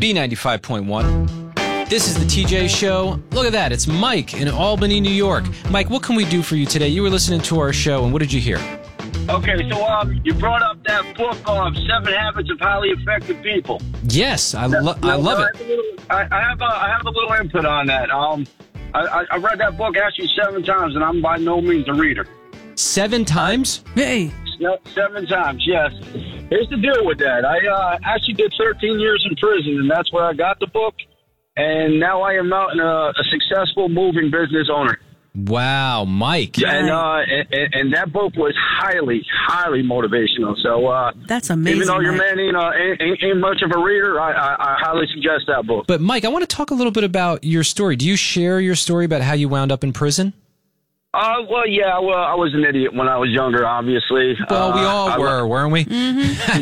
B95.1. This is the TJ Show. Look at that. It's Mike in Albany, New York. Mike, what can we do for you today? You were listening to our show, and what did you hear? Okay, so you brought up that book of 7 Habits of Highly Effective People. Yes, I love it. I have a little input on that. I read that book actually 7 times, and I'm by no means a reader. 7 times? Hey. 7 times, yes. Here's the deal with that. I actually did 13 years in prison, and that's where I got the book. And now I am out in a successful moving business owner. Wow, Mike. And that book was highly, highly motivational. So that's amazing. Even though your Mike. man ain't much of a reader, I highly suggest that book. But Mike, I want to talk a little bit about your story. Do you share your story about how you wound up in prison? Well, yeah. Well, I was an idiot when I was younger, obviously. Well, we all were, weren't we? Mm-hmm.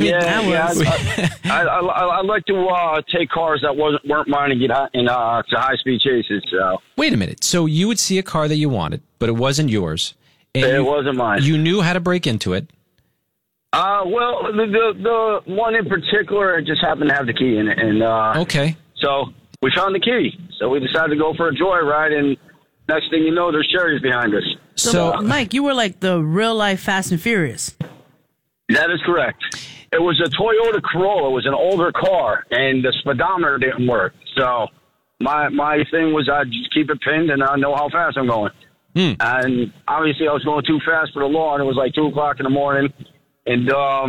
I like to take cars that weren't mine and get into high-speed chases. So. Wait a minute. So you would see a car that you wanted, but it wasn't yours. And it wasn't mine. You knew how to break into it. Well, the one in particular, it just happened to have the key in it. And okay. So we found the key. So we decided to go for a joyride, and next thing you know, there's cherries behind us. So, Mike, you were like the real-life Fast and Furious. That is correct. It was a Toyota Corolla. It was an older car, and the speedometer didn't work. So my thing was I'd just keep it pinned, and I know how fast I'm going. And obviously I was going too fast for the law, and it was like 2 o'clock in the morning. And,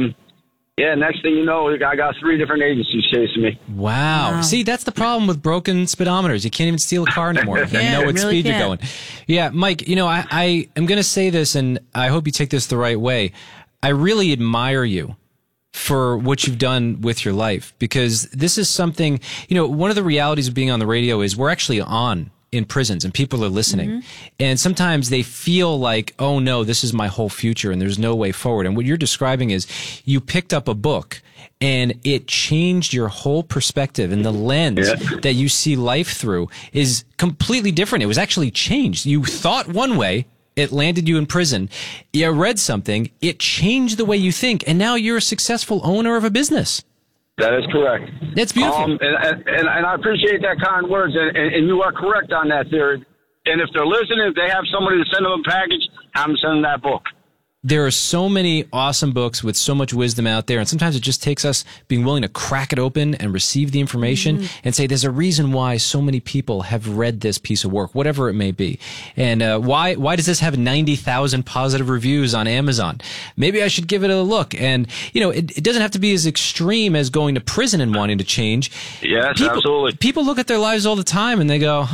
next thing you know, I got 3 different agencies chasing me. Wow. See, that's the problem with broken speedometers. You can't even steal a car anymore. You know what speed you're going. Yeah, Mike, I am going to say this, and I hope you take this the right way. I really admire you for what you've done with your life, because this is something, one of the realities of being on the radio is we're actually on in prisons and people are listening. Mm-hmm. And sometimes they feel like, oh no, this is my whole future and there's no way forward. And what you're describing is you picked up a book and it changed your whole perspective, and the lens that you see life through is completely different. It was actually changed. You thought one way, it landed you in prison. You read something, it changed the way you think, and now you're a successful owner of a business. That is correct. That's beautiful. And I appreciate that kind words, and you are correct on that theory. And if they're listening, if they have somebody to send them a package, have them send them that book. There are so many awesome books with so much wisdom out there, and sometimes it just takes us being willing to crack it open and receive the information and say, there's a reason why so many people have read this piece of work, whatever it may be. And why does this have 90,000 positive reviews on Amazon? Maybe I should give it a look. And, it doesn't have to be as extreme as going to prison and wanting to change. Yes, absolutely. People look at their lives all the time and they go,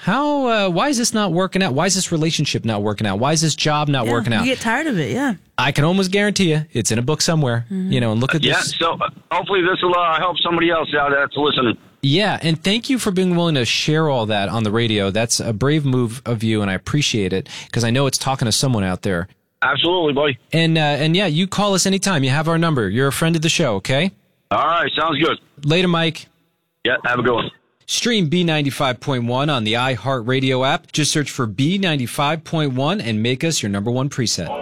why is this not working out? Why is this relationship not working out? Why is this job not working out? You get tired of it, yeah. I can almost guarantee you it's in a book somewhere, and look at this. Yeah, so hopefully this will help somebody else out that's listening. Yeah, and thank you for being willing to share all that on the radio. That's a brave move of you, and I appreciate it, because I know it's talking to someone out there. Absolutely, buddy. And yeah, you call us anytime. You have our number. You're a friend of the show, okay? All right, sounds good. Later, Mike. Yeah, have a good one. Stream B95.1 on the iHeartRadio app. Just search for B95.1 and make us your number 1 preset.